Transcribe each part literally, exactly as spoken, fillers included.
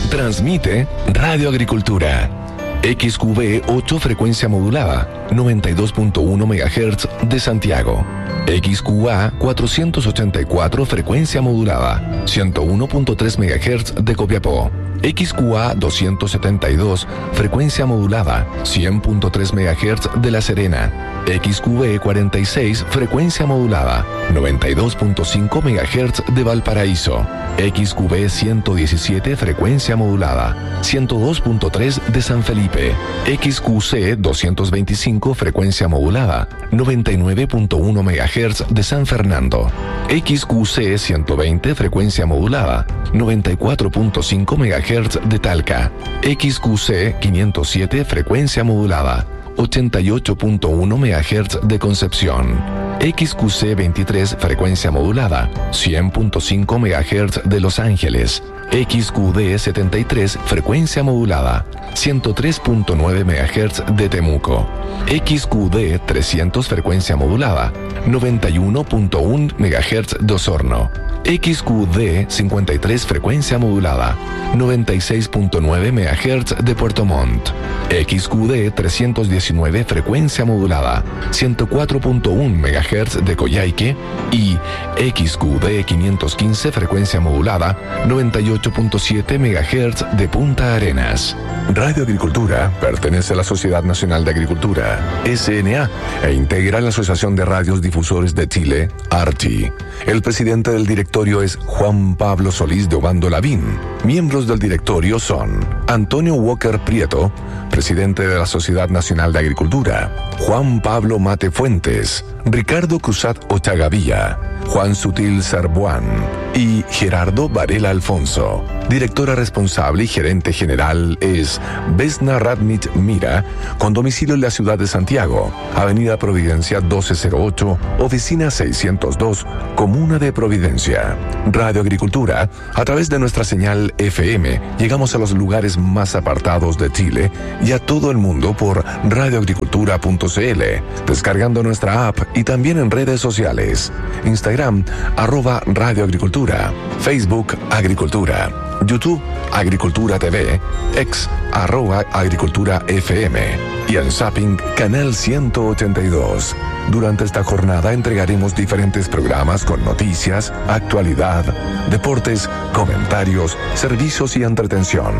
Transmite Radio Agricultura. X Q V ocho frecuencia modulada, noventa y dos punto uno megahertz de Santiago. X Q A cuatrocientos ochenta y cuatro frecuencia modulada, ciento uno punto tres megahertz de Copiapó. X Q A doscientos setenta y dos frecuencia modulada, cien punto tres megahertz de La Serena. X Q V cuarenta y seis frecuencia modulada, noventa y dos punto cinco megahertz de Valparaíso. X Q V ciento diecisiete frecuencia modulada, ciento dos punto tres de San Felipe. X Q C doscientos veinticinco frecuencia modulada, noventa y nueve punto uno megahertz de San Fernando. X Q C ciento veinte frecuencia modulada, noventa y cuatro punto cinco megahertz de Talca. X Q C quinientos siete frecuencia modulada, ochenta y ocho punto uno megahertz de Concepción. X Q C veintitrés frecuencia modulada, cien punto cinco megahertz de Los Ángeles. X Q D setenta y tres frecuencia modulada, ciento tres punto nueve megahertz de Temuco. X Q D trescientos frecuencia modulada, noventa y uno punto uno megahertz de Osorno. X Q D cincuenta y tres frecuencia modulada, noventa y seis punto nueve megahertz de Puerto Montt. X Q D trescientos diecinueve frecuencia modulada, ciento cuatro punto uno megahertz de Coyhaique. Y X Q D quinientos quince frecuencia modulada, noventa y ocho punto siete megahertz de Punta Arenas. Radio Agricultura pertenece a la Sociedad Nacional de Agricultura, S N A, e integra la Asociación de Radios Difusores de Chile, ARCHI. El presidente del directorio es Juan Pablo Solís de Obando Lavín. Miembros del directorio son Antonio Walker Prieto, presidente de la Sociedad Nacional de Agricultura; Juan Pablo Mate Fuentes; Ricardo Cruzat Ochagavía; Juan Sutil Sarbuán y Gerardo Varela Alfonso. Directora responsable y gerente general es Vesna Radnich Mira, con domicilio en la ciudad de Santiago, Avenida Providencia doce cero ocho, Oficina seiscientos dos, Comuna de Providencia. Radio Agricultura, a través de nuestra señal F M, llegamos a los lugares más apartados de Chile y a todo el mundo por radioagricultura punto c l, descargando nuestra app y también en redes sociales. Instagram, arroba Radio Agricultura; Facebook, Agricultura; YouTube, Agricultura T V; X, arroba Agricultura F M; y en Zapping, Canal ciento ochenta y dos. Durante esta jornada entregaremos diferentes programas con noticias, actualidad, deportes, comentarios, servicios y entretención.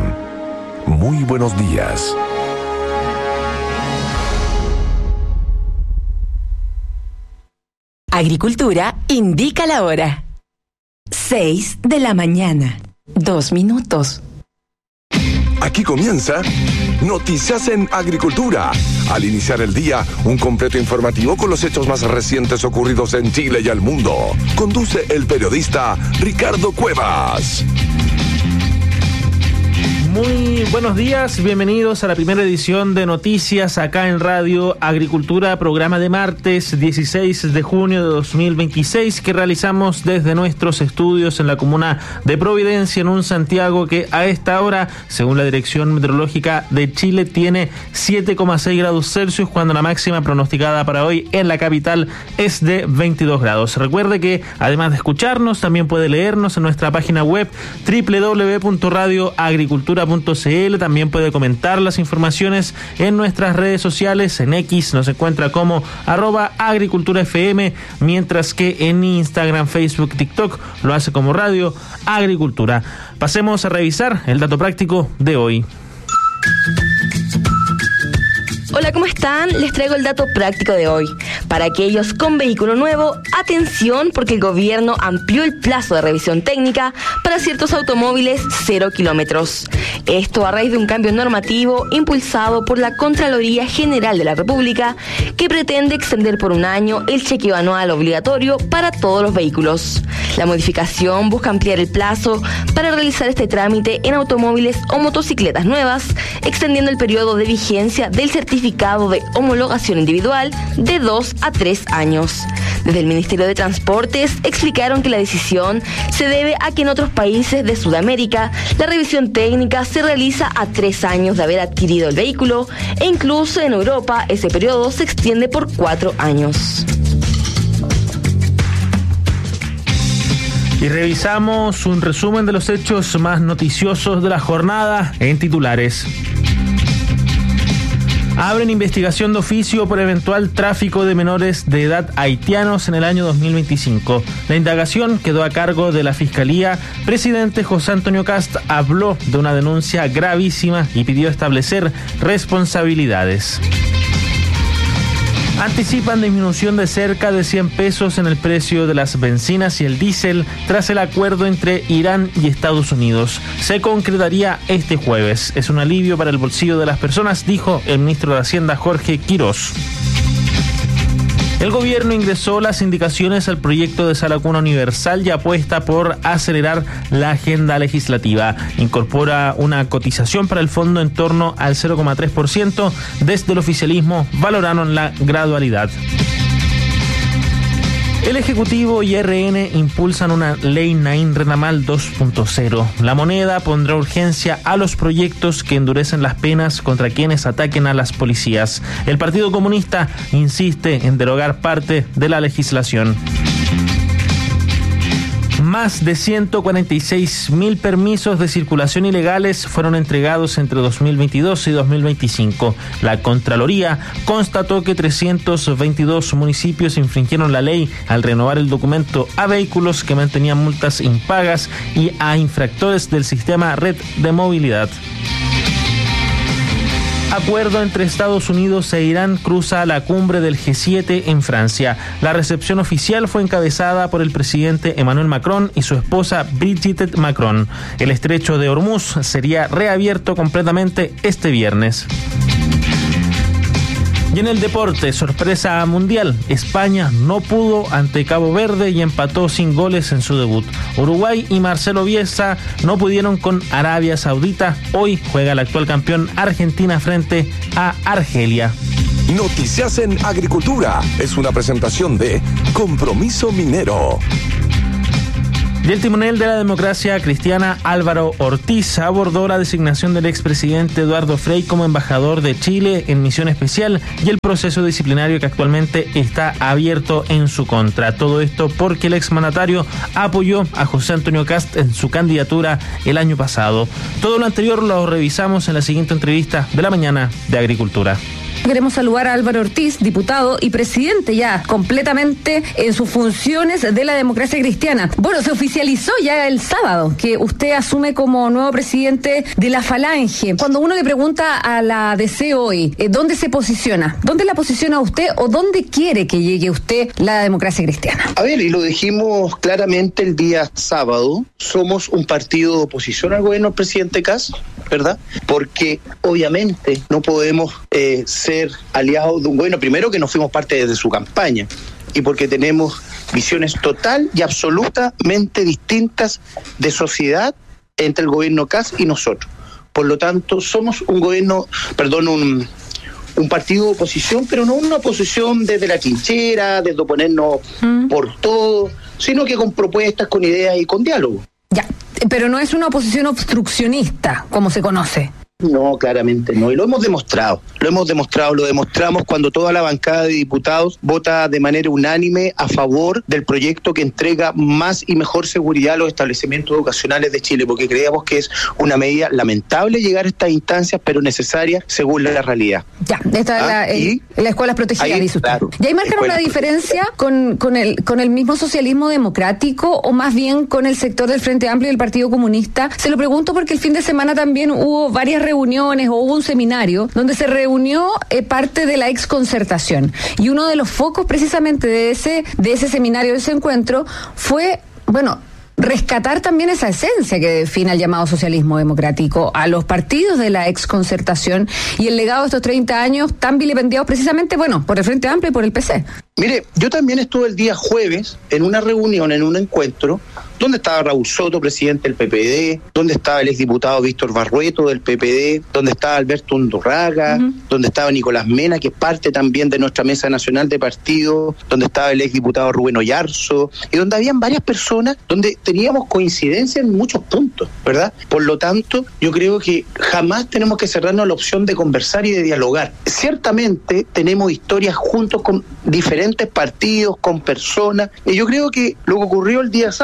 Muy buenos días. Agricultura indica la hora. Seis de la mañana. Dos minutos. Aquí comienza Noticias en Agricultura. Al iniciar el día, un completo informativo con los hechos más recientes ocurridos en Chile y el mundo. Conduce el periodista Ricardo Cuevas. Muy buenos días, bienvenidos a la primera edición de Noticias acá en Radio Agricultura, programa de martes dieciséis de junio de dos mil veintiséis que realizamos desde nuestros estudios en la comuna de Providencia, en un Santiago que a esta hora, según la Dirección Meteorológica de Chile, tiene siete coma seis grados Celsius, cuando la máxima pronosticada para hoy en la capital es de veintidós grados. Recuerde que además de escucharnos, también puede leernos en nuestra página web doble u doble u doble u punto radio agricultura punto c l. También puede comentar las informaciones en nuestras redes sociales. En X nos encuentra como arroba agricultura F M, mientras que en Instagram, Facebook, TikTok lo hace como Radio Agricultura. Pasemos a revisar el dato práctico de hoy. Hola, ¿cómo están? Les traigo el dato práctico de hoy. Para aquellos con vehículo nuevo, atención, porque el gobierno amplió el plazo de revisión técnica para ciertos automóviles cero kilómetros. Esto a raíz de un cambio normativo impulsado por la Contraloría General de la República, que pretende extender por un año el chequeo anual obligatorio para todos los vehículos. La modificación busca ampliar el plazo para realizar este trámite en automóviles o motocicletas nuevas, extendiendo el periodo de vigencia del certificado de homologación individual de dos a tres años. Desde el Ministerio de Transportes explicaron que la decisión se debe a que en otros países de Sudamérica la revisión técnica se realiza a tres años de haber adquirido el vehículo, e incluso en Europa ese periodo se extiende por cuatro años. Y revisamos un resumen de los hechos más noticiosos de la jornada en titulares. Abren investigación de oficio por eventual tráfico de menores de edad haitianos en el año dos mil veinticinco. La indagación quedó a cargo de la Fiscalía. Presidente José Antonio Kast habló de una denuncia gravísima y pidió establecer responsabilidades. Anticipan disminución de cerca de cien pesos en el precio de las bencinas y el diésel tras el acuerdo entre Irán y Estados Unidos. Se concretaría este jueves. Es un alivio para el bolsillo de las personas, dijo el ministro de Hacienda Jorge Quirós. El gobierno ingresó las indicaciones al proyecto de Sala Cuna Universal y apuesta por acelerar la agenda legislativa. Incorpora una cotización para el fondo en torno al cero coma tres por ciento. Desde el oficialismo valoraron la gradualidad. El Ejecutivo y R N impulsan una ley Naín Renamal dos punto cero. La moneda pondrá urgencia a los proyectos que endurecen las penas contra quienes ataquen a las policías. El Partido Comunista insiste en derogar parte de la legislación. Más de ciento cuarenta y seis mil permisos de circulación ilegales fueron entregados entre dos mil veintidós y dos mil veinticinco. La Contraloría constató que trescientos veintidós municipios infringieron la ley al renovar el documento a vehículos que mantenían multas impagas y a infractores del sistema Red de Movilidad. Acuerdo entre Estados Unidos e Irán cruza la cumbre del G siete en Francia. La recepción oficial fue encabezada por el presidente Emmanuel Macron y su esposa Brigitte Macron. El estrecho de Hormuz sería reabierto completamente este viernes. Y en el deporte, sorpresa mundial, España no pudo ante Cabo Verde y empató sin goles en su debut. Uruguay y Marcelo Bielsa no pudieron con Arabia Saudita. Hoy juega el actual campeón Argentina frente a Argelia. Noticias en Agricultura es una presentación de Compromiso Minero. Y el timonel de la democracia cristiana Álvaro Ortiz abordó la designación del expresidente Eduardo Frei como embajador de Chile en misión especial y el proceso disciplinario que actualmente está abierto en su contra. Todo esto porque el exmandatario apoyó a José Antonio Kast en su candidatura el año pasado. Todo lo anterior lo revisamos en la siguiente entrevista de la mañana de Agricultura. Queremos saludar a Álvaro Ortiz, diputado y presidente ya completamente en sus funciones de la democracia cristiana. Bueno, se oficializó ya el sábado que usted asume como nuevo presidente de la Falange. Cuando uno le pregunta a la D C hoy, eh, ¿dónde se posiciona? ¿Dónde la posiciona usted o dónde quiere que llegue usted la democracia cristiana? A ver, y lo dijimos claramente el día sábado, somos un partido de oposición al gobierno del presidente Kast, ¿verdad? Porque obviamente no podemos eh, ser aliados de un gobierno, primero que no fuimos parte de su campaña y porque tenemos visiones total y absolutamente distintas de sociedad entre el gobierno Kast y nosotros. Por lo tanto, somos un gobierno, perdón, un, un partido de oposición, pero no una oposición desde la trinchera, desde oponernos mm. por todo, sino que con propuestas, con ideas y con diálogo. Ya, pero no es una oposición obstruccionista, como se conoce. No, claramente no, y lo hemos demostrado, lo hemos demostrado, lo demostramos cuando toda la bancada de diputados vota de manera unánime a favor del proyecto que entrega más y mejor seguridad a los establecimientos educacionales de Chile, porque creemos que es una medida lamentable llegar a estas instancias, pero necesaria según la realidad. Ya, esta es la, ¿Ah? el, la escuela protegida, dice usted. Claro, ¿Y ahí marcan una diferencia con, con, el, con el mismo socialismo democrático o más bien con el sector del Frente Amplio y del Partido Comunista? Se lo pregunto porque el fin de semana también hubo varias reuniones o hubo un seminario donde se reunió eh, parte de la exconcertación y uno de los focos precisamente de ese de ese seminario, de ese encuentro fue, bueno, rescatar también esa esencia que define al llamado socialismo democrático, a los partidos de la exconcertación y el legado de estos treinta años tan vilipendiados precisamente, bueno, por el Frente Amplio y por el P C. Mire, yo también estuve el día jueves en una reunión, en un encuentro, donde estaba Raúl Soto, presidente del P P D, donde estaba el exdiputado Víctor Barrueto del P P D, donde estaba Alberto Undurraga, uh-huh. donde estaba Nicolás Mena, que es parte también de nuestra mesa nacional de partidos, donde estaba el exdiputado Rubén Oyarzo, y donde habían varias personas, donde teníamos coincidencia en muchos puntos, ¿verdad? Por lo tanto, yo creo que jamás tenemos que cerrarnos a la opción de conversar y de dialogar. Ciertamente tenemos historias juntos con diferentes partidos, con personas, y yo creo que lo que ocurrió el día sábado, que también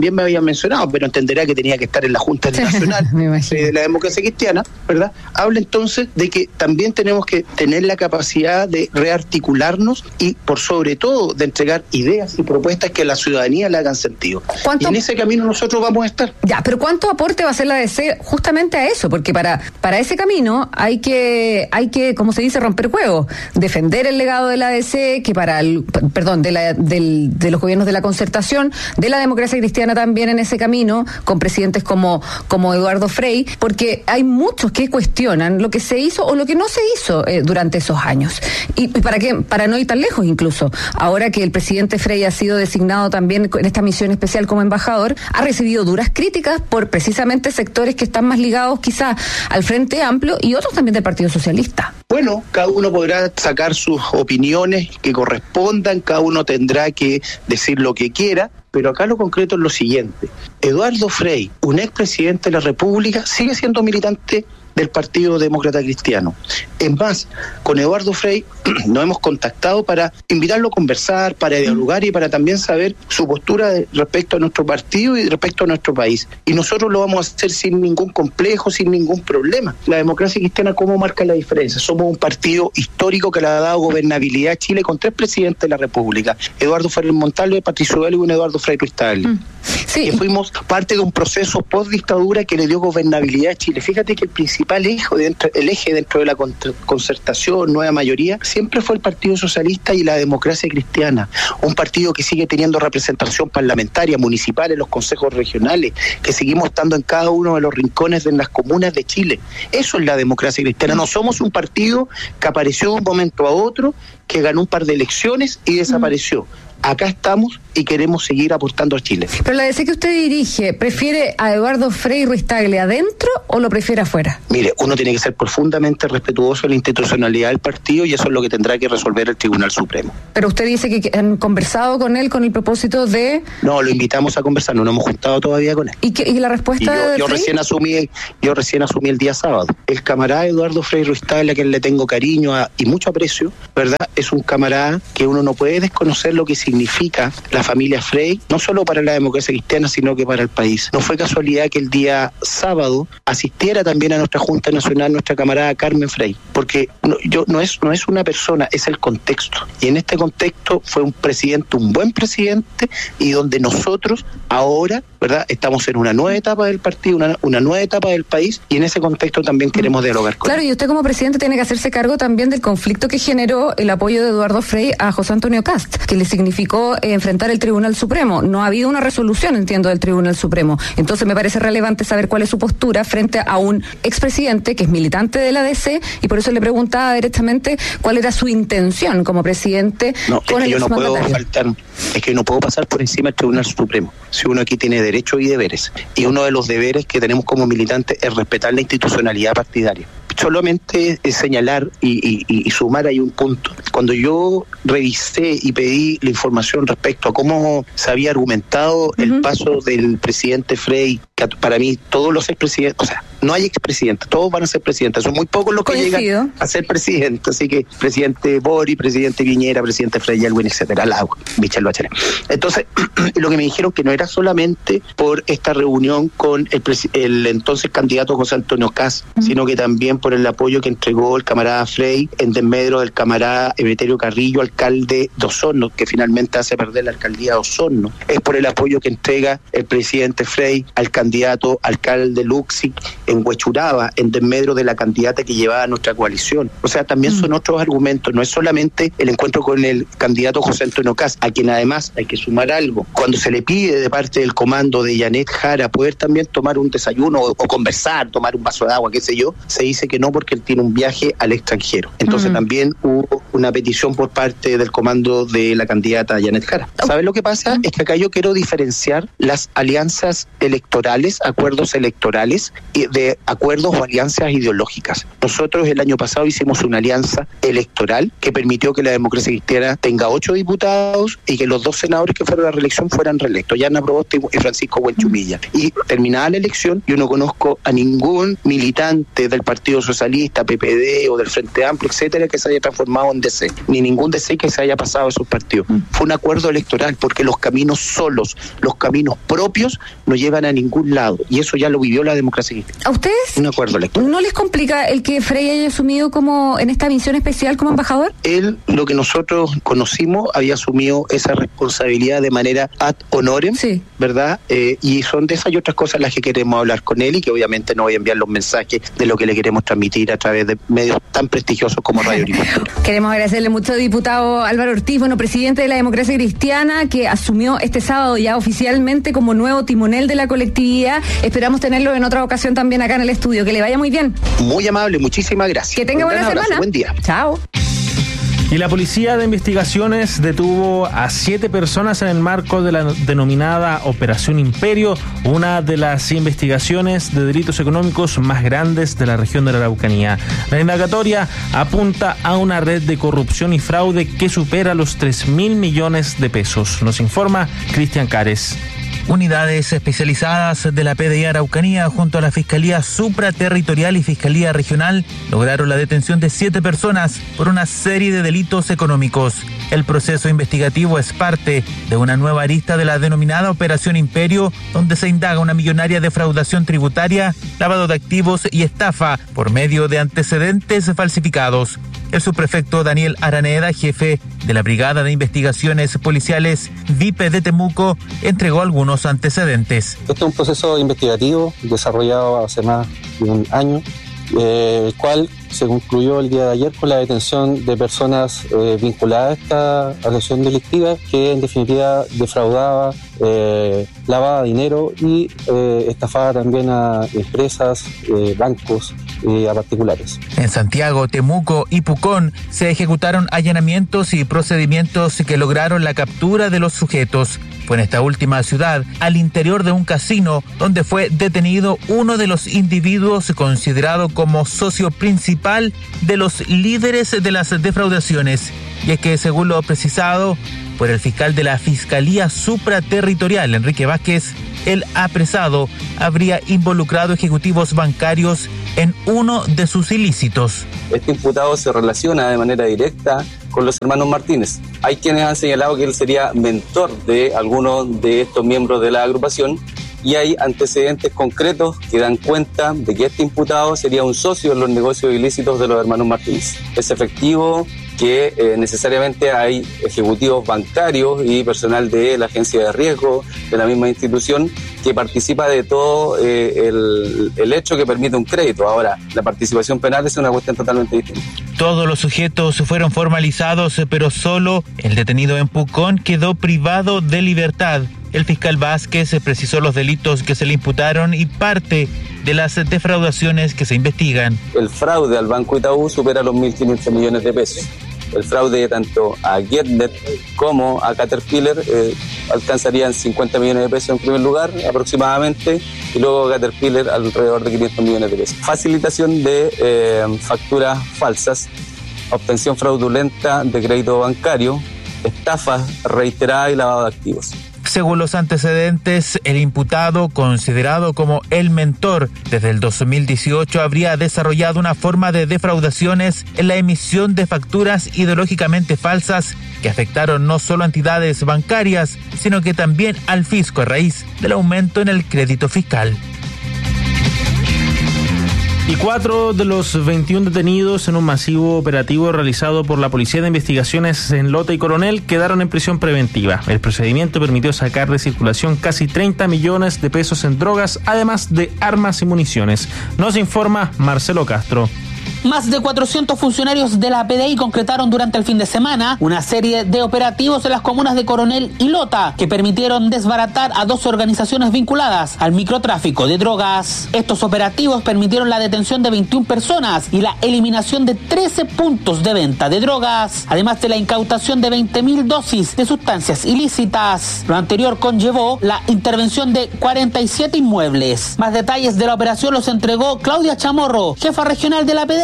también me habían mencionado, pero entenderá que tenía que estar en la Junta Nacional de la Democracia Cristiana, ¿verdad? Habla entonces de que también tenemos que tener la capacidad de rearticularnos y, por sobre todo, de entregar ideas y propuestas que a la ciudadanía le hagan sentido. Y en ese camino nosotros vamos a estar. Ya, pero ¿cuánto aporte va a hacer la D C justamente a eso? Porque para, para ese camino hay que, hay que, como se dice, romper juegos, defender el legado de la D C, que para el, perdón, de, la, del, de los gobiernos de la concertación, de la democracia cristiana también en ese camino, con presidentes como, como Eduardo Frei, porque hay muchos que cuestionan lo que se hizo o lo que no se hizo eh, durante esos años. Y, y para qué, para no ir tan lejos incluso, ahora que el presidente Frei ha sido designado también en esta misión especial como embajador, ha recibido duras críticas por precisamente sectores que están más ligados quizás al Frente Amplio y otros también del Partido Socialista. Bueno, cada uno podrá sacar sus opiniones que correspondan, cada uno tendrá que decir lo que quiera, pero acá lo concreto es lo siguiente. Eduardo Frei, un expresidente de la República, sigue siendo militante del Partido Demócrata Cristiano. Es más, con Eduardo Frei nos hemos contactado para invitarlo a conversar, para dialogar y para también saber su postura de, respecto a nuestro partido y respecto a nuestro país. Y nosotros lo vamos a hacer sin ningún complejo, sin ningún problema. La democracia cristiana, ¿cómo marca la diferencia? Somos un partido histórico que le ha dado gobernabilidad a Chile con tres presidentes de la República: Eduardo Frei Montalva, Patricio Vélez y Eduardo Frei Ruiz Tagle. Mm. Sí. Que fuimos parte de un proceso post-dictadura que le dio gobernabilidad a Chile. Fíjate que el principal eje dentro, el eje dentro de la concertación, nueva mayoría, siempre fue el Partido Socialista y la democracia cristiana. Un partido que sigue teniendo representación parlamentaria, municipal, en los consejos regionales, que seguimos estando en cada uno de los rincones de las comunas de Chile. Eso es la democracia cristiana. No somos un partido que apareció de un momento a otro, que ganó un par de elecciones y desapareció. Acá estamos y queremos seguir aportando a Chile. Pero la D C que usted dirige, ¿prefiere a Eduardo Frei Ruiz Tagle adentro o lo prefiere afuera? Mire, uno tiene que ser profundamente respetuoso de la institucionalidad del partido y eso es lo que tendrá que resolver el Tribunal Supremo. Pero usted dice que han conversado con él con el propósito de... No, lo invitamos a conversar, no nos hemos juntado todavía con él. ¿Y, qué, y la respuesta y yo, de yo Frei? recién asumí, yo recién asumí el día sábado. El camarada Eduardo Frei Ruiz Tagle, a quien le tengo cariño a, y mucho aprecio, ¿verdad? Es un camarada que uno no puede desconocer lo que significa la familia Frei, no solo para la democracia cristiana, sino que para el país. No fue casualidad que el día sábado asistiera también a nuestra Junta Nacional nuestra camarada Carmen Frei, porque no, yo, no, es, no es una persona, es el contexto. Y en este contexto fue un presidente, un buen presidente, y donde nosotros ahora, ¿verdad?, estamos en una nueva etapa del partido, una, una nueva etapa del país, y en ese contexto también queremos dialogar con Claro, él. Y usted como presidente tiene que hacerse cargo también del conflicto que generó el apoyo de Eduardo Frei a José Antonio Kast, que le significó eh, enfrentar el Tribunal Supremo. No ha habido una resolución, entiendo, del Tribunal Supremo. Entonces me parece relevante saber cuál es su postura frente a un expresidente que es militante de la D C, y por eso le preguntaba directamente cuál era su intención como presidente no, con es que el yo no puedo exmandatario. faltar, es que no puedo pasar por encima del Tribunal Supremo. Si uno aquí tiene derechos y deberes, y uno de los deberes que tenemos como militantes es respetar la institucionalidad partidaria. Solamente es señalar y, y, y sumar ahí un punto. Cuando yo revisé y pedí la información respecto a cómo se había argumentado uh-huh. el paso del presidente Frei, que para mí todos los expresidentes, o sea, no hay expresidentes, todos van a ser presidentes, son muy pocos los que Coincido. llegan a ser presidentes, así que presidente Bori, presidente Piñera, presidente Frei Yalwin, etcétera, Lago, Michelle Bachelet. Entonces, lo que me dijeron que no era solamente por esta reunión con el, el entonces candidato José Antonio Kast, uh-huh. sino que también por el apoyo que entregó el camarada Frei en desmedro del camarada Emeterio Carrillo, alcalde de Osorno, que finalmente hace perder la alcaldía de Osorno. Es por el apoyo que entrega el presidente Frei al candidato alcalde Luxic en Huechuraba, en desmedro de la candidata que llevaba a nuestra coalición. O sea, también mm. son otros argumentos, no es solamente el encuentro con el candidato José Antonio Kast, a quien además hay que sumar algo. Cuando se le pide de parte del comando de Janet Jara poder también tomar un desayuno o, o conversar, tomar un vaso de agua, qué sé yo, se dice que no porque él tiene un viaje al extranjero. Entonces mm. también hubo una petición por parte del comando de la candidata Janet Jara. ¿Sabes lo que pasa? Mm. Es que acá yo quiero diferenciar las alianzas electorales, acuerdos electorales, y de acuerdos o alianzas ideológicas. Nosotros el año pasado hicimos una alianza electoral que permitió que la democracia cristiana tenga ocho diputados y que los dos senadores que fueron a la reelección fueran reelectos, Yana Proboste y Francisco Buenchumilla. Y terminada la elección, yo no conozco a ningún militante del Partido Socialista, P P D o del Frente Amplio, etcétera, que se haya transformado en D C, ni ningún D C que se haya pasado a esos partidos. Mm. Fue un acuerdo electoral, porque los caminos solos, los caminos propios, no llevan a ningún lado, y eso ya lo vivió la democracia cristiana. ¿A ustedes un acuerdo electoral. no les complica el que Frey haya asumido como en esta misión especial como embajador? Él, lo que nosotros conocimos, había asumido esa responsabilidad de manera ad honorem, sí. ¿verdad? Eh, y son de esas y otras cosas las que queremos hablar con él, y que obviamente no voy a enviar los mensajes de lo que le queremos transmitir a través de medios tan prestigiosos como Radio Agricultura. Queremos agradecerle mucho, diputado Álvaro Ortiz, bueno, presidente de la Democracia Cristiana, que asumió este sábado ya oficialmente como nuevo timonel de la colectividad. Esperamos tenerlo en otra ocasión también acá en el estudio. Que le vaya muy bien. Muy amable, muchísimas gracias. Que tenga buena semana. Buen día. Chao. Y la Policía de Investigaciones detuvo a siete personas en el marco de la denominada Operación Imperio, una de las investigaciones de delitos económicos más grandes de la región de la Araucanía. La indagatoria apunta a una red de corrupción y fraude que supera los tres mil millones de pesos. Nos informa Cristian Cares. Unidades especializadas de la P D I Araucanía junto a la Fiscalía Supraterritorial y Fiscalía Regional lograron la detención de siete personas por una serie de delitos económicos. El proceso investigativo es parte de una nueva arista de la denominada Operación Imperio, donde se indaga una millonaria defraudación tributaria, lavado de activos y estafa por medio de antecedentes falsificados. El subprefecto Daniel Araneda, jefe de la Brigada de Investigaciones Policiales V I P E de Temuco, entregó algunos antecedentes. Este es un proceso investigativo desarrollado hace más de un año, eh, el cual se concluyó el día de ayer con la detención de personas eh, vinculadas a esta asociación delictiva que en definitiva defraudaba, eh, lavaba dinero y eh, estafaba también a empresas, eh, bancos y a particulares. En Santiago, Temuco y Pucón se ejecutaron allanamientos y procedimientos que lograron la captura de los sujetos. Fue en esta última ciudad, al interior de un casino, donde fue detenido uno de los individuos considerado como socio principal de los líderes de las defraudaciones. Y es que, según lo precisado por el fiscal de la Fiscalía Supraterritorial, Enrique Vázquez, el apresado habría involucrado ejecutivos bancarios en uno de sus ilícitos. Este imputado se relaciona de manera directa con los hermanos Martínez. Hay quienes han señalado que él sería mentor de algunos de estos miembros de la agrupación, y hay antecedentes concretos que dan cuenta de que este imputado sería un socio en los negocios ilícitos de los hermanos Martínez. Es efectivo que eh, necesariamente hay ejecutivos bancarios y personal de la agencia de riesgo de la misma institución que participa de todo eh, el, el hecho que permite un crédito. Ahora, la participación penal es una cuestión totalmente distinta. Todos los sujetos fueron formalizados, pero solo el detenido en Pucón quedó privado de libertad. El fiscal Vázquez precisó los delitos que se le imputaron y parte de las defraudaciones que se investigan. El fraude al Banco Itaú supera los mil quinientos millones de pesos. El fraude tanto a Getnet como a Caterpillar eh, alcanzarían cincuenta millones de pesos en primer lugar aproximadamente, y luego Caterpillar alrededor de quinientos millones de pesos. Facilitación de eh, facturas falsas, obtención fraudulenta de crédito bancario, estafa reiterada y lavado de activos. Según los antecedentes, el imputado, considerado como el mentor desde el dos mil dieciocho, habría desarrollado una forma de defraudaciones en la emisión de facturas ideológicamente falsas que afectaron no solo a entidades bancarias, sino que también al fisco a raíz del aumento en el crédito fiscal. Y cuatro de los veintiún detenidos en un masivo operativo realizado por la Policía de Investigaciones en Lota y Coronel quedaron en prisión preventiva. El procedimiento permitió sacar de circulación casi treinta millones de pesos en drogas, además de armas y municiones. Nos informa Marcelo Castro. Más de cuatrocientos funcionarios de la P D I concretaron durante el fin de semana una serie de operativos en las comunas de Coronel y Lota que permitieron desbaratar a dos organizaciones vinculadas al microtráfico de drogas. Estos operativos permitieron la detención de veintiuna personas y la eliminación de trece puntos de venta de drogas, además de la incautación de veinte mil dosis de sustancias ilícitas. Lo anterior conllevó la intervención de cuarenta y siete inmuebles. Más detalles de la operación los entregó Claudia Chamorro, jefa regional de la P D I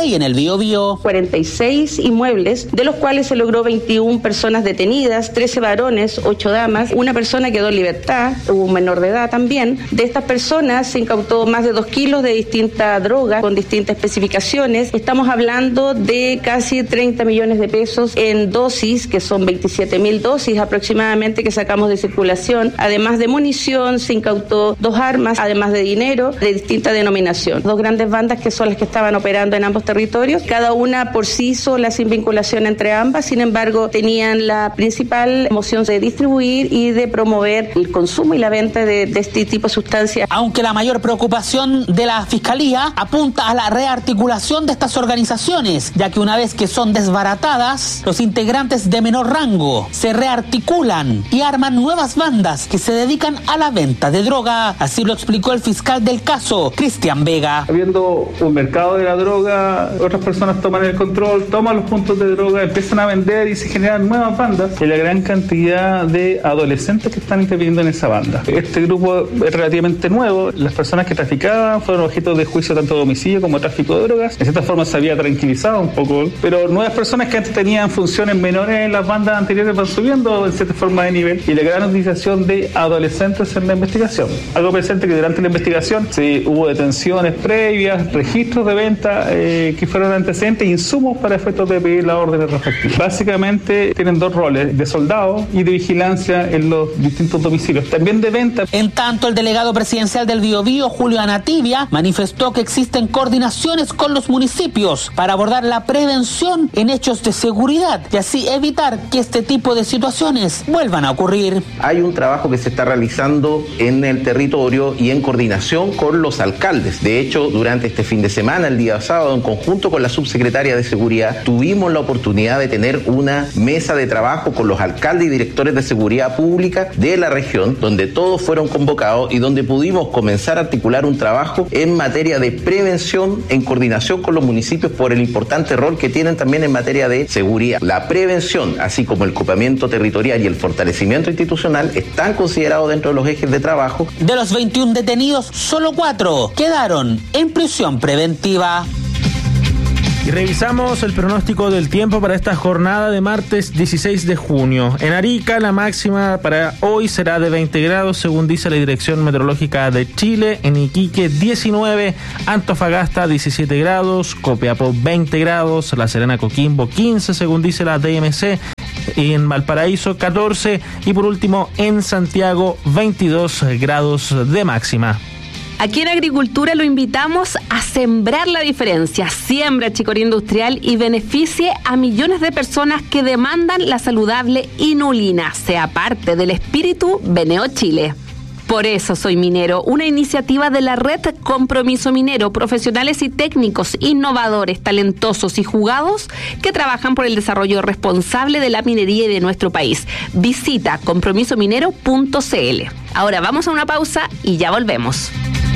D I en el Biobío. cuarenta y seis inmuebles, de los cuales se logró veintiuna personas detenidas, trece varones, ocho damas, una persona quedó en libertad, hubo un menor de edad también. De estas personas se incautó más de dos kilos de distinta droga con distintas especificaciones. Estamos hablando de casi treinta millones de pesos en dosis, que son veintisiete mil dosis aproximadamente que sacamos de circulación. Además de munición, se incautó dos armas, además de dinero de distinta denominación. Dos grandes bandas que son las que estaban operando en ambos territorios, cada una por sí sola sin vinculación entre ambas, sin embargo tenían la principal moción de distribuir y de promover el consumo y la venta de, de este tipo de sustancias. Aunque la mayor preocupación de la Fiscalía apunta a la rearticulación de estas organizaciones, ya que una vez que son desbaratadas, los integrantes de menor rango se rearticulan y arman nuevas bandas que se dedican a la venta de droga. Así lo explicó el fiscal del caso, Cristian Vega. Habiendo un mercado de la droga, otras personas toman el control, toman los puntos de droga, empiezan a vender y se generan nuevas bandas y la gran cantidad de adolescentes que están interviniendo en esa banda. Este grupo es relativamente nuevo. Las personas que traficaban fueron objeto de juicio tanto de homicidio como tráfico de drogas. En cierta forma se había tranquilizado un poco, pero nuevas personas que antes tenían funciones menores en las bandas anteriores van subiendo en cierta forma de nivel y la gran utilización de adolescentes en la investigación. Algo presente que durante la investigación sí, hubo detenciones previas, registros de venta eh, que fueron antecedentes e insumos para efectos de pedir la orden respectiva. Básicamente tienen dos roles, de soldado y de vigilancia en los distintos domicilios, también de venta. En tanto, el delegado presidencial del Biobío, Julio Anativia, manifestó que existen coordinaciones con los municipios para abordar la prevención en hechos de seguridad y así evitar que este tipo de situaciones vuelvan a ocurrir. Hay un trabajo que se está realizando en el territorio y en coordinación con los alcaldes. De hecho, durante este fin de semana, el día sábado, en conjunto con la subsecretaria de Seguridad, tuvimos la oportunidad de tener una mesa de trabajo con los alcaldes y directores de seguridad pública de la región, donde todos fueron convocados y donde pudimos comenzar a articular un trabajo en materia de prevención en coordinación con los municipios por el importante rol que tienen también en materia de seguridad. La prevención, así como el copamiento territorial y el fortalecimiento institucional, están considerados dentro de los ejes de trabajo. De los veintiún detenidos, solo cuatro quedaron en prisión preventiva. Y revisamos el pronóstico del tiempo para esta jornada de martes dieciséis de junio. En Arica, la máxima para hoy será de veinte grados, según dice la Dirección Meteorológica de Chile. En Iquique, diecinueve, Antofagasta, diecisiete grados, Copiapó, veinte grados, La Serena, Coquimbo, quince, según dice la D M C. Y en Valparaíso, catorce, y por último en Santiago, veintidós grados de máxima. Aquí en Agricultura lo invitamos a sembrar la diferencia. Siembra chicoría industrial y beneficie a millones de personas que demandan la saludable inulina. Sea parte del espíritu Beneo Chile. Por eso soy minero, una iniciativa de la red Compromiso Minero, profesionales y técnicos innovadores, talentosos y jugados que trabajan por el desarrollo responsable de la minería y de nuestro país. Visita compromiso minero punto c l. Ahora vamos a una pausa y ya volvemos.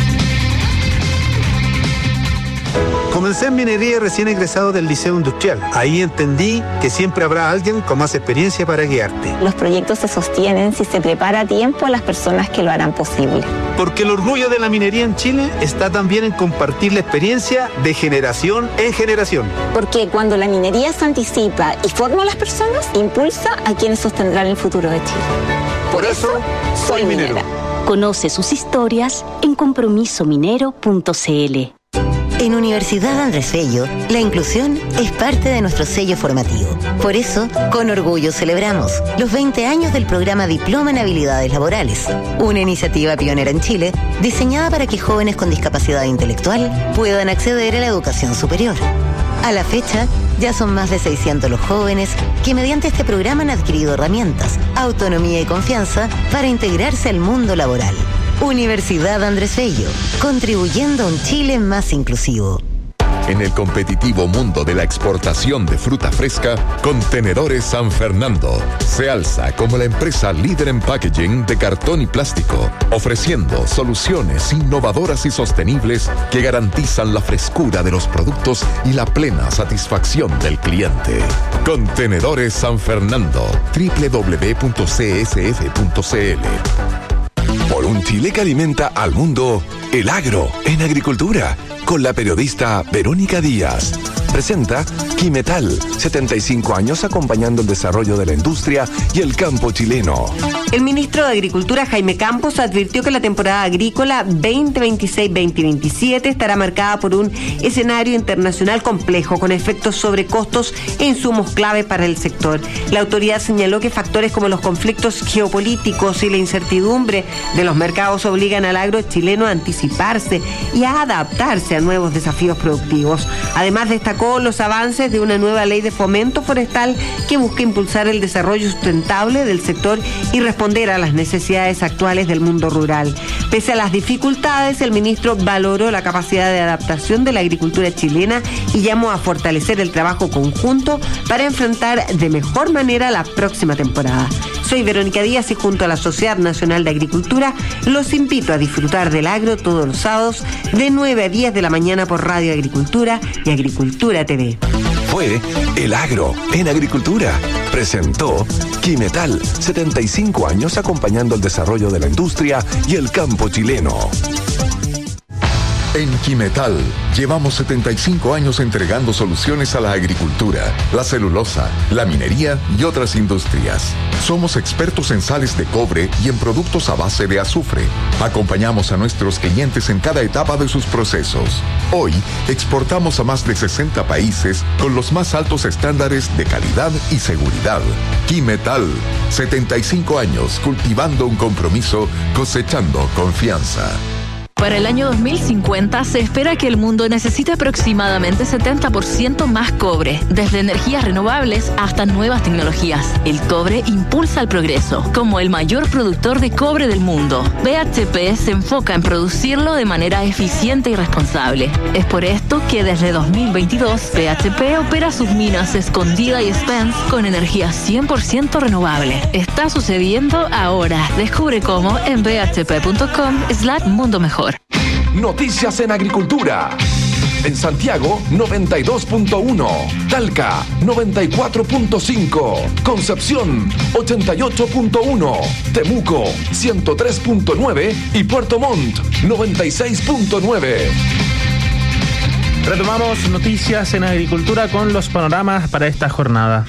Comencé en minería recién egresado del Liceo Industrial. Ahí entendí que siempre habrá alguien con más experiencia para guiarte. Los proyectos se sostienen si se prepara a tiempo a las personas que lo harán posible. Porque el orgullo de la minería en Chile está también en compartir la experiencia de generación en generación. Porque cuando la minería se anticipa y forma a las personas, impulsa a quienes sostendrán el futuro de Chile. Por, Por eso, soy minero. minera. Conoce sus historias en compromiso minero punto c l. En Universidad Andrés Bello, la inclusión es parte de nuestro sello formativo. Por eso, con orgullo celebramos los veinte años del programa Diploma en Habilidades Laborales, una iniciativa pionera en Chile diseñada para que jóvenes con discapacidad intelectual puedan acceder a la educación superior. A la fecha, ya son más de seiscientos los jóvenes que mediante este programa han adquirido herramientas, autonomía y confianza para integrarse al mundo laboral. Universidad Andrés Bello, contribuyendo a un Chile más inclusivo. En el competitivo mundo de la exportación de fruta fresca, Contenedores San Fernando se alza como la empresa líder en packaging de cartón y plástico, ofreciendo soluciones innovadoras y sostenibles que garantizan la frescura de los productos y la plena satisfacción del cliente. Contenedores San Fernando, doble u doble u doble u punto c s f punto c l. Por un Chile que alimenta al mundo, el agro en agricultura, con la periodista Verónica Díaz. presenta Quimetal, setenta y cinco años acompañando el desarrollo de la industria y el campo chileno. El ministro de Agricultura, Jaime Campos, advirtió que la temporada agrícola veinte veintiséis veinte veintisiete estará marcada por un escenario internacional complejo, con efectos sobre costos e insumos clave para el sector. La autoridad señaló que factores como los conflictos geopolíticos y la incertidumbre de los mercados obligan al agro chileno a anticiparse y a adaptarse a nuevos desafíos productivos. Además, destacó los avances de una nueva ley de fomento forestal que busca impulsar el desarrollo sustentable del sector y responder a las necesidades actuales del mundo rural. Pese a las dificultades, el ministro valoró la capacidad de adaptación de la agricultura chilena y llamó a fortalecer el trabajo conjunto para enfrentar de mejor manera la próxima temporada. Soy Verónica Díaz y junto a la Sociedad Nacional de Agricultura los invito a disfrutar del agro todos los sábados de nueve a diez de la mañana por Radio Agricultura y Agricultura T V. Fue El Agro en Agricultura. Presentó Quimetal, setenta y cinco años acompañando el desarrollo de la industria y el campo chileno. En Quimetal llevamos setenta y cinco años entregando soluciones a la agricultura, la celulosa, la minería y otras industrias. Somos expertos en sales de cobre y en productos a base de azufre. Acompañamos a nuestros clientes en cada etapa de sus procesos. Hoy exportamos a más de sesenta países con los más altos estándares de calidad y seguridad. Quimetal, setenta y cinco años cultivando un compromiso, cosechando confianza. Para el año dos mil cincuenta se espera que el mundo necesite aproximadamente setenta por ciento más cobre, desde energías renovables hasta nuevas tecnologías. El cobre impulsa el progreso. Como el mayor productor de cobre del mundo, B H P se enfoca en producirlo de manera eficiente y responsable. Es por esto que desde dos mil veintidós, B H P opera sus minas Escondida y Spence con energía cien por ciento renovable. Está sucediendo ahora. Descubre cómo en b h p punto com slash mundo mejor. Noticias en Agricultura. En Santiago, noventa y dos punto uno. Talca, noventa y cuatro punto cinco. Concepción, ochenta y ocho punto uno. Temuco, ciento tres punto nueve. Y Puerto Montt, noventa y seis punto nueve. Retomamos Noticias en Agricultura con los panoramas para esta jornada.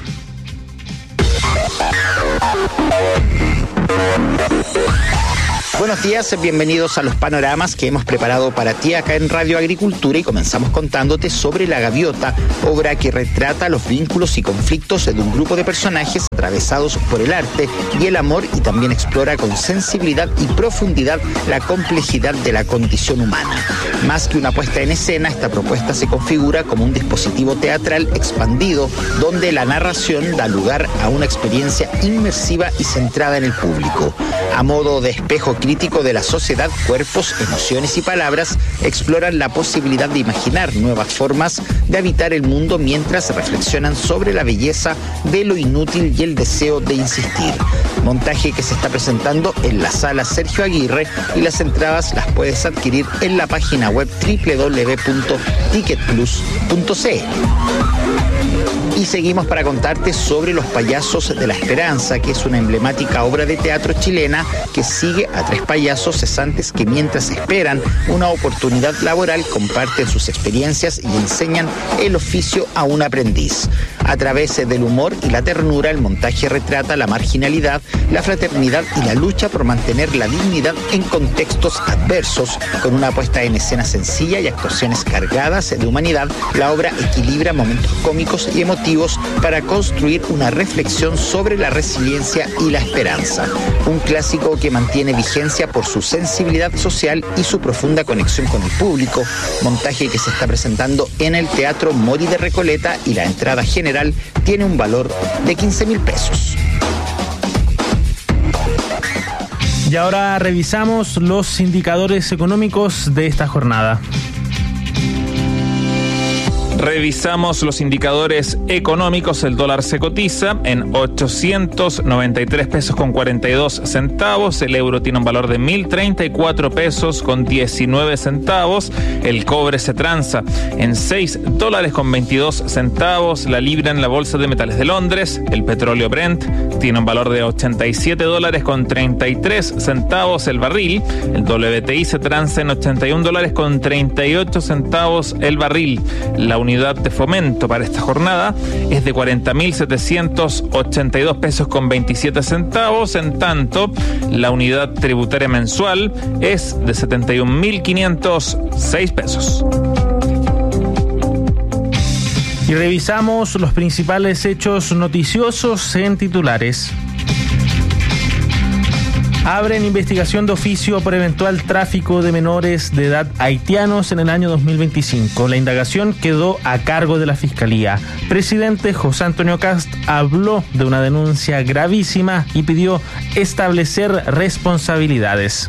Buenos días, bienvenidos a los panoramas que hemos preparado para ti acá en Radio Agricultura y comenzamos contándote sobre La Gaviota, obra que retrata los vínculos y conflictos de un grupo de personajes atravesados por el arte y el amor y también explora con sensibilidad y profundidad la complejidad de la condición humana. Más que una puesta en escena, esta propuesta se configura como un dispositivo teatral expandido donde la narración da lugar a una experiencia inmersiva y centrada en el público. A modo de espejo crítico de la sociedad, cuerpos, emociones y palabras exploran la posibilidad de imaginar nuevas formas de habitar el mundo mientras reflexionan sobre la belleza de lo inútil y el deseo de insistir. Montaje que se está presentando en la sala Sergio Aguirre y las entradas las puedes adquirir en la página web doble u doble u doble u punto ticket plus punto c l. Y seguimos para contarte sobre Los Payasos de la Esperanza, que es una emblemática obra de teatro chilena que sigue a tres payasos cesantes que mientras esperan una oportunidad laboral comparten sus experiencias y enseñan el oficio a un aprendiz. A través del humor y la ternura, el montaje retrata la marginalidad, la fraternidad y la lucha por mantener la dignidad en contextos adversos. Con una puesta en escena sencilla y actuaciones cargadas de humanidad, la obra equilibra momentos cómicos y emotivos para construir una reflexión sobre la resiliencia y la esperanza. Un clásico que mantiene vigencia por su sensibilidad social y su profunda conexión con el público. Montaje que se está presentando en el Teatro Mori de Recoleta y la entrada general tiene un valor de quince mil pesos. Y ahora revisamos los indicadores económicos de esta jornada. Revisamos los indicadores económicos. El dólar se cotiza en ochocientos noventa y tres pesos con cuarenta y dos centavos. El euro tiene un valor de mil treinta y cuatro pesos con diecinueve centavos. El cobre se transa en seis dólares con veintidós centavos. La libra en la bolsa de metales de Londres. El petróleo Brent tiene un valor de ochenta y siete dólares con treinta y tres centavos el barril. El W T I se transa en ochenta y un dólares con treinta y ocho centavos el barril. La unidad unidad de fomento para esta jornada es de cuarenta mil setecientos ochenta y dos pesos con veintisiete centavos, en tanto la unidad tributaria mensual es de setenta y un mil quinientos seis pesos. Y revisamos los principales hechos noticiosos en titulares. Abren investigación de oficio por eventual tráfico de menores de edad haitianos en el año dos mil veinticinco. La indagación quedó a cargo de la Fiscalía. Presidente José Antonio Kast habló de una denuncia gravísima y pidió establecer responsabilidades.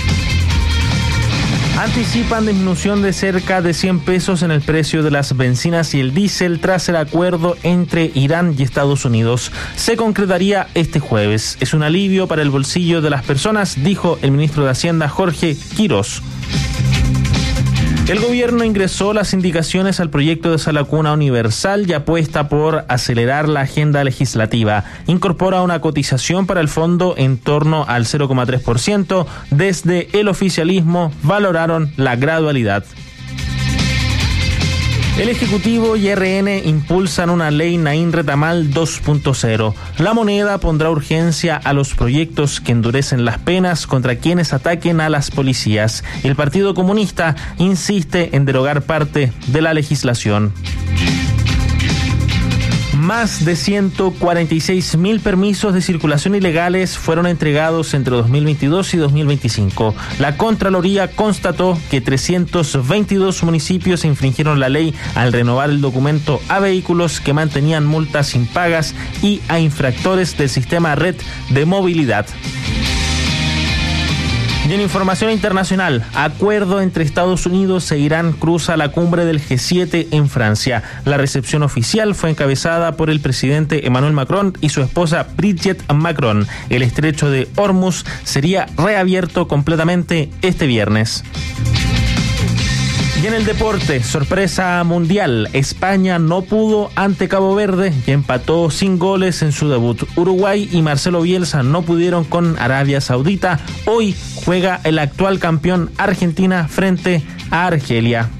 Anticipan disminución de cerca de cien pesos en el precio de las bencinas y el diésel tras el acuerdo entre Irán y Estados Unidos. Se concretaría este jueves. Es un alivio para el bolsillo de las personas, dijo el ministro de Hacienda Jorge Quirós. El gobierno ingresó las indicaciones al proyecto de sala cuna universal y apuesta por acelerar la agenda legislativa. Incorpora una cotización para el fondo en torno al cero coma tres por ciento. Desde el oficialismo valoraron la gradualidad. El Ejecutivo y R N impulsan una ley Naín Retamal dos punto cero. La moneda pondrá urgencia a los proyectos que endurecen las penas contra quienes ataquen a las policías. El Partido Comunista insiste en derogar parte de la legislación. Más de ciento cuarenta y seis mil permisos de circulación ilegales fueron entregados entre dos mil veintidós y dos mil veinticinco. La Contraloría constató que trescientos veintidós municipios infringieron la ley al renovar el documento a vehículos que mantenían multas impagas y a infractores del sistema Red de Movilidad. Y en información internacional, acuerdo entre Estados Unidos e Irán cruza la cumbre del G siete en Francia. La recepción oficial fue encabezada por el presidente Emmanuel Macron y su esposa Brigitte Macron. El estrecho de Hormuz sería reabierto completamente este viernes. Y en el deporte, sorpresa mundial, España no pudo ante Cabo Verde y empató sin goles en su debut. Uruguay y Marcelo Bielsa no pudieron con Arabia Saudita. Hoy juega el actual campeón Argentina frente a Argelia.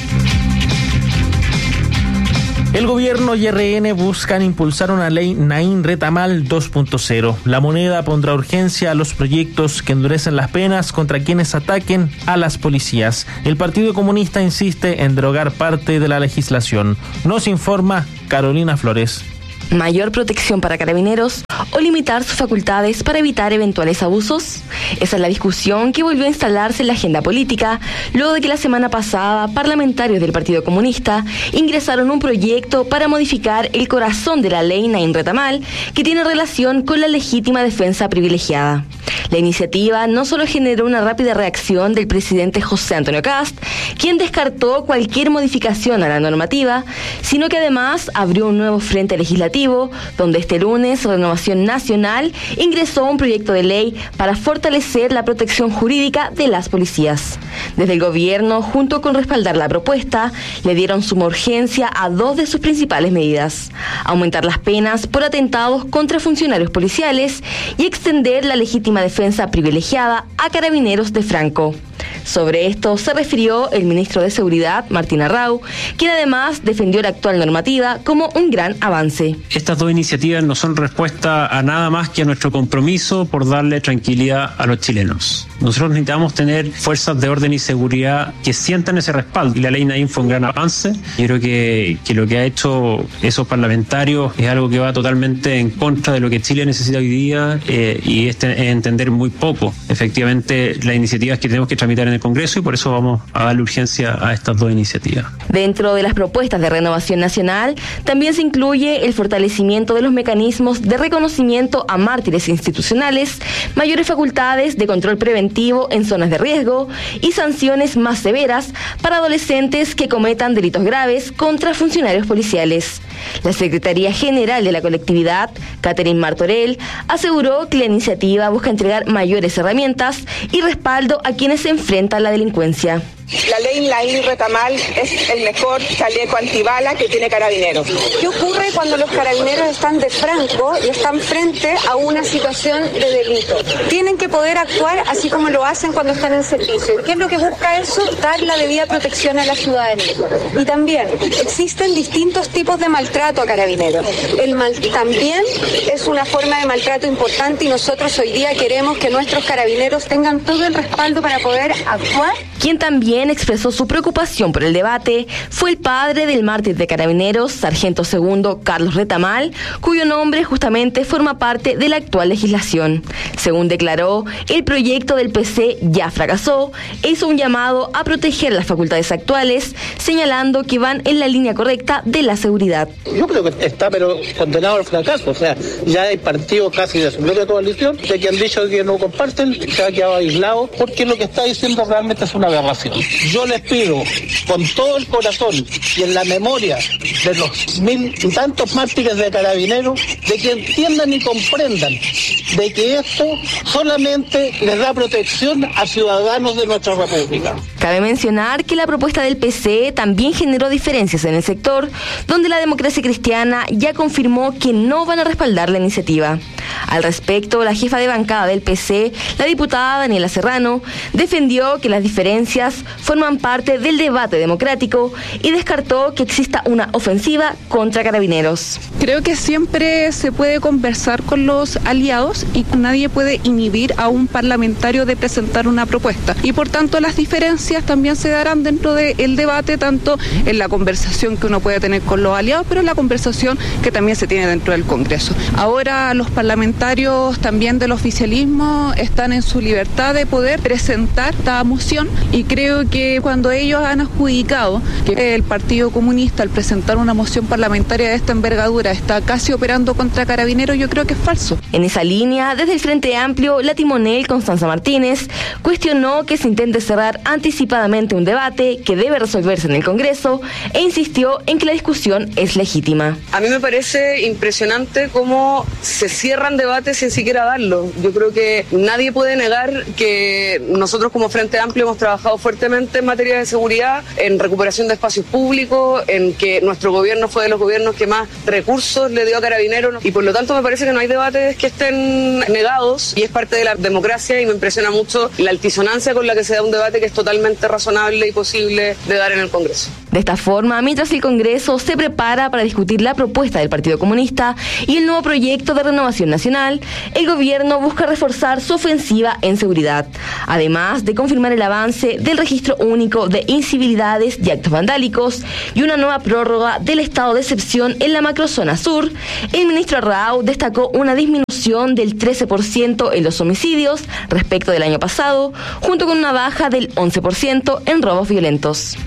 El gobierno y R N buscan impulsar una ley Naín Retamal dos punto cero. La moneda pondrá urgencia a los proyectos que endurecen las penas contra quienes ataquen a las policías. El Partido Comunista insiste en derogar parte de la legislación. Nos informa Carolina Flores. ¿Mayor protección para carabineros o limitar sus facultades para evitar eventuales abusos? Esa es la discusión que volvió a instalarse en la agenda política luego de que la semana pasada parlamentarios del Partido Comunista ingresaron un proyecto para modificar el corazón de la ley Naín Retamal, que tiene relación con la legítima defensa privilegiada. La iniciativa no solo generó una rápida reacción del presidente José Antonio Kast, quien descartó cualquier modificación a la normativa, sino que además abrió un nuevo frente legislativo, donde este lunes Renovación Nacional ingresó un proyecto de ley para fortalecer la protección jurídica de las policías. Desde el gobierno, junto con respaldar la propuesta, le dieron suma urgencia a dos de sus principales medidas: aumentar las penas por atentados contra funcionarios policiales y extender la legítima defensa privilegiada a carabineros de Franco. Sobre esto se refirió el ministro de Seguridad, Martín Arrau, quien además defendió la actual normativa como un gran avance. Estas dos iniciativas no son respuesta a nada más que a nuestro compromiso por darle tranquilidad a los chilenos. Nosotros necesitamos tener fuerzas de orden y seguridad que sientan ese respaldo. Y la ley Naín fue un gran avance. Yo creo que, que lo que ha hecho esos parlamentarios es algo que va totalmente en contra de lo que Chile necesita hoy día eh, y es entender muy poco, efectivamente, las iniciativas que tenemos que tramitar en el Congreso, y por eso vamos a darle urgencia a estas dos iniciativas. Dentro de las propuestas de Renovación Nacional también se incluye el fortalecimiento de los mecanismos de reconocimiento a mártires institucionales, mayores facultades de control preventivo en zonas de riesgo y sanciones más severas para adolescentes que cometan delitos graves contra funcionarios policiales. La Secretaría General de la Colectividad, Catherine Martorell, aseguró que la iniciativa busca entregar mayores herramientas y respaldo a quienes se enfrentan a la delincuencia. La ley Laín Retamal es el mejor chaleco antibala que tiene Carabineros. ¿Qué ocurre cuando los carabineros están de franco y están frente a una situación de delito? Tienen que poder actuar así como lo hacen cuando están en servicio. ¿Qué es lo que busca eso? Dar la debida protección a la ciudadanía. Y también existen distintos tipos de maltrato a carabineros. El mal también es una forma de maltrato importante y nosotros hoy día queremos que nuestros carabineros tengan todo el respaldo para poder actuar. Quien también expresó su preocupación por el debate fue el padre del mártir de Carabineros, sargento segundo Carlos Retamal, cuyo nombre justamente forma parte de la actual legislación. Según declaró, el proyecto del P C ya fracasó e hizo un llamado a proteger las facultades actuales, señalando que van en la línea correcta de la seguridad. Yo creo que está pero condenado al fracaso, o sea, ya hay partidos casi de su propia coalición de que han dicho que no comparten, se ha quedado aislado, porque lo que está diciendo realmente es una aberración. Yo les pido con todo el corazón y en la memoria de los mil y tantos mártires de Carabineros, de que entiendan y comprendan de que esto solamente les da protección a ciudadanos de nuestra república. Cabe mencionar que la propuesta del P C también generó diferencias en el sector, donde la Democracia Cristiana ya confirmó que no van a respaldar la iniciativa. Al respecto, la jefa de bancada del P C, la diputada Daniela Serrano, defendió que las diferencias forman parte del debate democrático y descartó que exista una ofensiva contra Carabineros. Creo que siempre se puede conversar con los aliados y nadie puede inhibir a un parlamentario de presentar una propuesta. Y por tanto las diferencias también se darán dentro del debate, tanto en la conversación que uno puede tener con los aliados, pero en la conversación que también se tiene dentro del Congreso. Ahora los parlamentarios también del oficialismo están en su libertad de poder presentar esta moción y creo que cuando ellos han adjudicado que el Partido Comunista al presentar una moción parlamentaria de esta envergadura está casi operando contra Carabineros, yo creo que es falso. En esa línea, desde el Frente Amplio, la timonel Constanza Martínez cuestionó que se intente cerrar anticipadamente un debate que debe resolverse en el Congreso e insistió en que la discusión es legítima. A mí me parece impresionante cómo se cierran debates sin siquiera darlo. Yo creo que nadie puede negar que nosotros como Frente Amplio hemos trabajado fuertemente en materia de seguridad, en recuperación de espacios públicos, en que nuestro gobierno fue de los gobiernos que más recursos le dio a Carabineros y por lo tanto me parece que no hay debates que estén negados y es parte de la democracia y me impresiona mucho la altisonancia con la que se da un debate que es totalmente razonable y posible de dar en el Congreso. De esta forma, mientras el Congreso se prepara para discutir la propuesta del Partido Comunista y el nuevo proyecto de renovación nacional, el gobierno busca reforzar su ofensiva en seguridad, además de confirmar el avance del registro único de incivilidades y actos vandálicos y una nueva prórroga del estado de excepción en la macrozona sur. El ministro Rao destacó una disminución del trece por ciento en los homicidios respecto del año pasado, junto con una baja del once por ciento en robos violentos.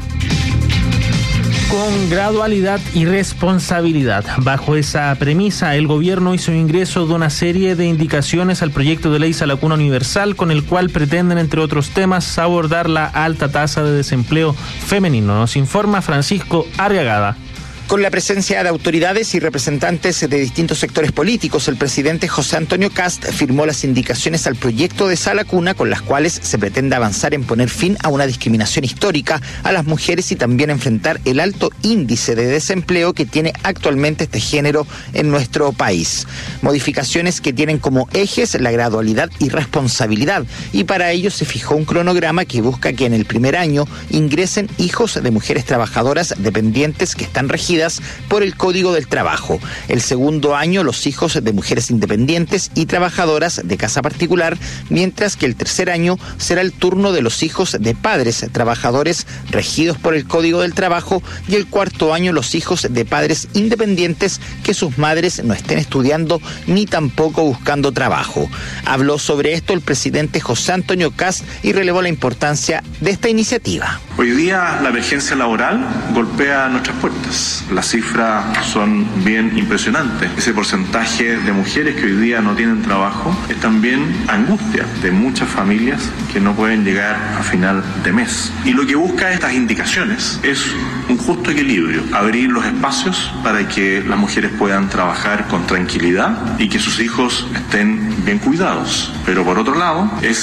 Con gradualidad y responsabilidad. Bajo esa premisa, el gobierno hizo ingreso de una serie de indicaciones al proyecto de ley Salacuna Universal, con el cual pretenden, entre otros temas, abordar la alta tasa de desempleo femenino. Nos informa Francisco Arriagada. Con la presencia de autoridades y representantes de distintos sectores políticos, el presidente José Antonio Kast firmó las indicaciones al proyecto de Sala Cuna con las cuales se pretende avanzar en poner fin a una discriminación histórica a las mujeres y también enfrentar el alto índice de desempleo que tiene actualmente este género en nuestro país. Modificaciones que tienen como ejes la gradualidad y responsabilidad, y para ello se fijó un cronograma que busca que en el primer año ingresen hijos de mujeres trabajadoras dependientes que están regidas por el Código del Trabajo. El segundo año, los hijos de mujeres independientes y trabajadoras de casa particular, mientras que el tercer año será el turno de los hijos de padres trabajadores regidos por el Código del Trabajo y el cuarto año los hijos de padres independientes que sus madres no estén estudiando ni tampoco buscando trabajo. Habló sobre esto el presidente José Antonio Kast y relevó la importancia de esta iniciativa. Hoy día la emergencia laboral golpea nuestras puertas. Las cifras son bien impresionantes. Ese porcentaje de mujeres que hoy día no tienen trabajo es también angustia de muchas familias que no pueden llegar a final de mes. Y lo que busca estas indicaciones es un justo equilibrio, abrir los espacios para que las mujeres puedan trabajar con tranquilidad y que sus hijos estén bien cuidados. Pero por otro lado, es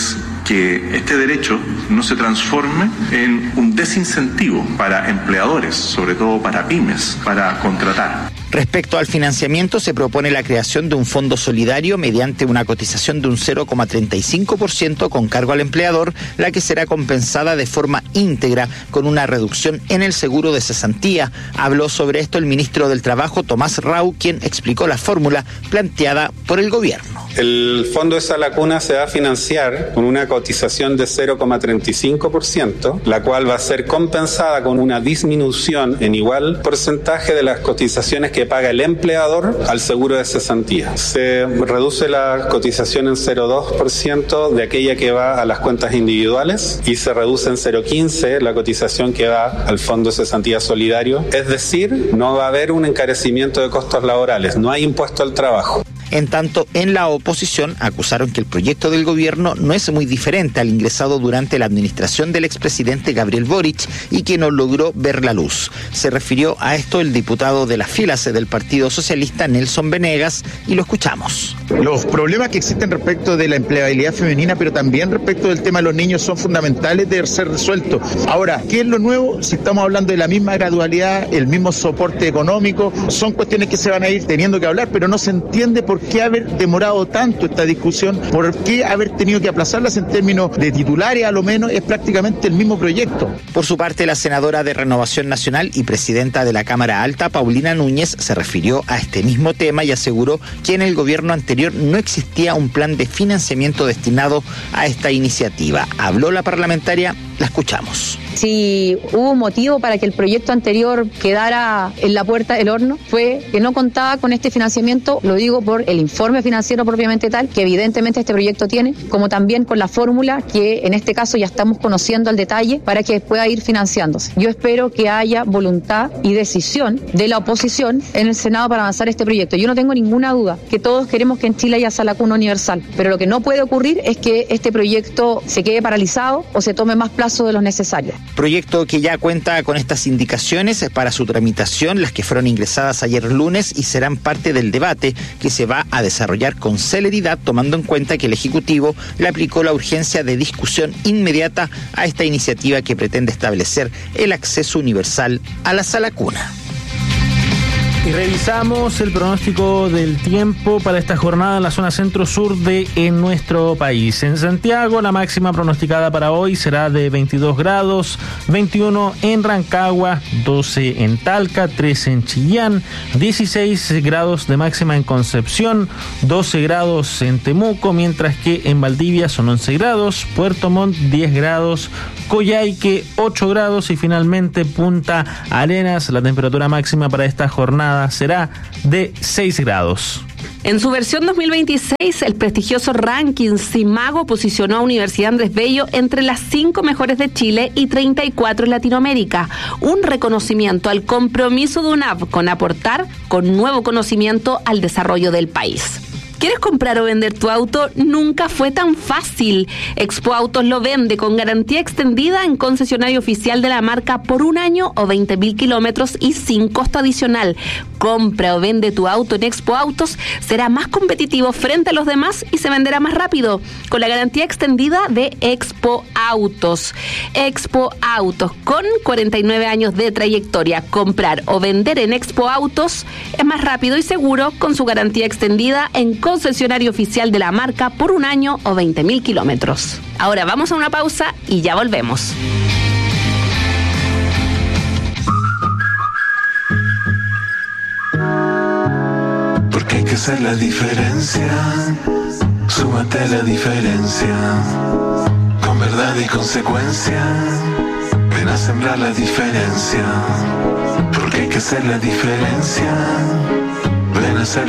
que este derecho no se transforme en un desincentivo para empleadores, sobre todo para pymes, para contratar. Respecto al financiamiento, se propone la creación de un fondo solidario mediante una cotización de un cero coma treinta y cinco por ciento con cargo al empleador, la que será compensada de forma íntegra con una reducción en el seguro de cesantía. Habló sobre esto el ministro del Trabajo, Tomás Rau, quien explicó la fórmula planteada por el gobierno. El fondo de Sala Cuna se va a financiar con una cotización de cero coma treinta y cinco por ciento, la cual va a ser compensada con una disminución en igual porcentaje de las cotizaciones que paga el empleador al seguro de cesantía. Se reduce la cotización en cero coma dos por ciento de aquella que va a las cuentas individuales y se reduce en cero coma quince por ciento la cotización que va al fondo de cesantía solidario. Es decir, no va a haber un encarecimiento de costos laborales, no hay impuesto al trabajo. En tanto, en la oposición acusaron que el proyecto del gobierno no es muy diferente al ingresado durante la administración del expresidente Gabriel Boric y que no logró ver la luz. Se refirió a esto el diputado de las filas del Partido Socialista, Nelson Venegas, y lo escuchamos. Los problemas que existen respecto de la empleabilidad femenina, pero también respecto del tema de los niños, son fundamentales de ser resueltos. Ahora, ¿qué es lo nuevo? Si estamos hablando de la misma gradualidad, el mismo soporte económico, son cuestiones que se van a ir teniendo que hablar, pero no se entiende por qué haber demorado tanto esta discusión, por qué haber tenido que aplazarlas en términos de titulares, a lo menos es prácticamente el mismo proyecto. Por su parte, la senadora de Renovación Nacional y presidenta de la Cámara Alta, Paulina Núñez, se refirió a este mismo tema y aseguró que en el gobierno anterior no existía un plan de financiamiento destinado a esta iniciativa. Habló la parlamentaria, la escuchamos. Si hubo un motivo para que el proyecto anterior quedara en la puerta del horno, fue que no contaba con este financiamiento, lo digo por el informe financiero propiamente tal, que evidentemente este proyecto tiene, como también con la fórmula que en este caso ya estamos conociendo al detalle para que pueda ir financiándose. Yo espero que haya voluntad y decisión de la oposición en el Senado para avanzar este proyecto. Yo no tengo ninguna duda que todos queremos que en Chile haya Sala Cuna universal, pero lo que no puede ocurrir es que este proyecto se quede paralizado o se tome más plazo de los necesarios. Proyecto que ya cuenta con estas indicaciones para su tramitación, las que fueron ingresadas ayer lunes y serán parte del debate que se va a desarrollar con celeridad, tomando en cuenta que el Ejecutivo le aplicó la urgencia de discusión inmediata a esta iniciativa que pretende establecer el acceso universal a la Sala Cuna. Y revisamos el pronóstico del tiempo para esta jornada en la zona centro-sur de en nuestro país. En Santiago, la máxima pronosticada para hoy será de veintidós grados, veintiuno en Rancagua, doce en Talca, trece en Chillán, dieciséis grados de máxima en Concepción, doce grados en Temuco, mientras que en Valdivia son once grados, Puerto Montt diez grados, Coyhaique ocho grados y finalmente Punta Arenas, la temperatura máxima para esta jornada será de seis grados. En su versión dos mil veintiséis, el prestigioso ranking Simago posicionó a Universidad Andrés Bello entre las cinco mejores de Chile y treinta y cuatro en Latinoamérica. Un reconocimiento al compromiso de U N A V con aportar con nuevo conocimiento al desarrollo del país. ¿Quieres comprar o vender tu auto? Nunca fue tan fácil. Expo Autos lo vende con garantía extendida en concesionario oficial de la marca por un año o veinte mil kilómetros y sin costo adicional. Compra o vende tu auto en Expo Autos, será más competitivo frente a los demás y se venderá más rápido con la garantía extendida de Expo Autos. Expo Autos, con cuarenta y nueve años de trayectoria. Comprar o vender en Expo Autos es más rápido y seguro con su garantía extendida en concesionario oficial de la marca por un año o veinte mil kilómetros. Ahora vamos a una pausa y ya volvemos. Porque hay que hacer la diferencia. Súmate a la diferencia. Con verdad y consecuencia. Ven a sembrar la diferencia. Porque hay que hacer la diferencia. Ven a hacer